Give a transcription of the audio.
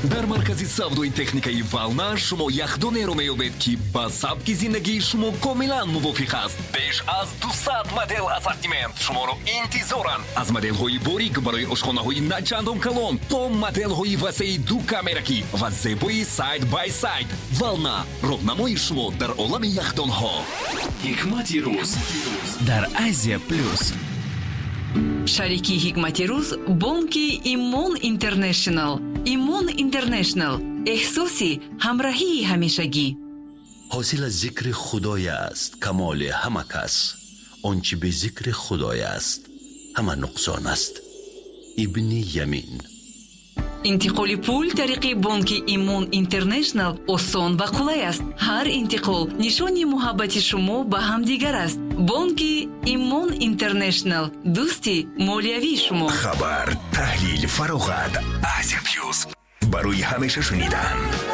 дар маркази савдои техникаи Вална шумо яхдонеро меёбед ки ба сабки зиндагии шумо комилан мувофиқ аст. беш аз 200 модел ассортимент шуморо интизоранд. аз моделҳои борик барои ошхонаҳои начандон калон то моделҳои васеи ду камеракӣ ва зебои сайд бай сайд. Вална, роҳнамои шумо дар олами яхдонҳо. ҳикмати рӯз дар Азия плюс. шарики ҳикмати рӯз бонки Имон Интернешнл. Имон Интернешнл, эҳсоси ҳамроҳии ҳамешагӣ. حاصل از ذکر خدای است کمال همه کس. آنچه به ذکر خدای است همه نقصان است. ابن یمین. интиқоли пул тариқи бонки Имон Интернешнл осон ва қулай аст. ҳар интиқол нишони муҳаббати шумо ба ҳамдигар аст. бонки Имон Интернешнл, дӯсти молиявии шумо. хабар, таҳлил, фароғат. Азия плюс барои ҳамеша шунидан.